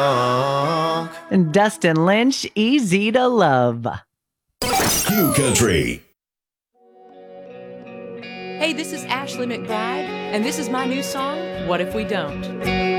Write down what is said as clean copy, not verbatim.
And Dustin Lynch, Easy to Love. Q Country. Hey, this is Ashley McBride, and this is my new song, What If We Don't?